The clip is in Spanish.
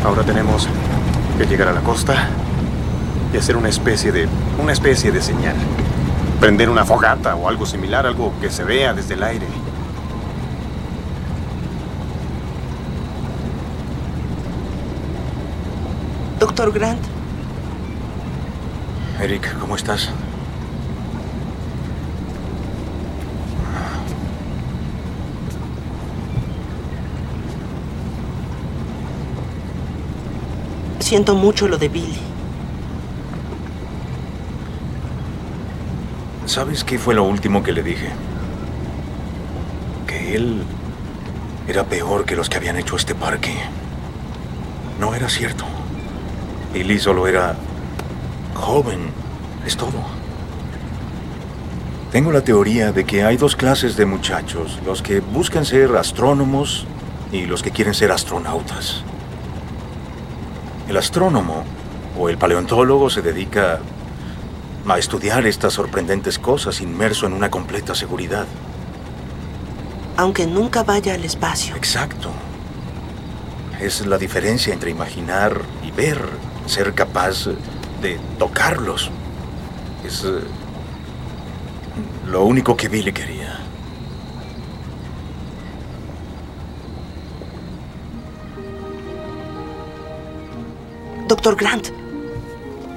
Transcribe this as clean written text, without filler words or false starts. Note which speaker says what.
Speaker 1: Ahora tenemos que llegar a la costa y hacer una especie de señal. Prender una fogata o algo similar, algo que se vea desde el aire.
Speaker 2: Doctor Grant.
Speaker 1: Eric, ¿cómo estás?
Speaker 2: Siento mucho lo de Billy.
Speaker 3: ¿Sabes qué fue lo último que le dije? Que él era peor que los que habían hecho este parque. No era cierto. Billy solo era joven, es todo. Tengo la teoría de que hay dos clases de muchachos, los que buscan ser astrónomos y los que quieren ser astronautas. El astrónomo o el paleontólogo se dedica a estudiar estas sorprendentes cosas inmerso en una completa seguridad.
Speaker 2: Aunque nunca vaya al espacio.
Speaker 3: Exacto. Es la diferencia entre imaginar y ver, ser capaz de tocarlos. Es lo único que Billy quería.
Speaker 2: Doctor Grant.